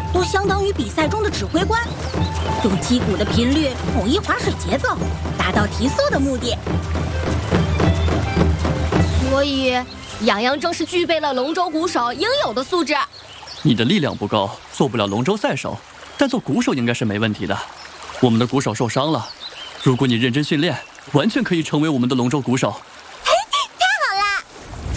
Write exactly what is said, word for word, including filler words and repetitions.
都相当于比赛中的指挥官，用击鼓的频率统一划水节奏，达到提速的目的。 所以，洋洋正是具备了龙舟鼓手应有的素质。 你的力量不够，做不了龙舟赛手，但做鼓手应该是没问题的。我们的鼓手受伤了，如果你认真训练，完全可以成为我们的龙舟鼓手。